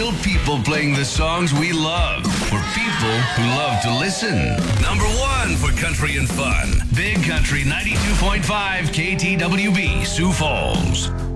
real people playing the songs we love for people who love to listen. Number 1 for country and fun. Big Country 92.5 KTWB, Sioux Falls.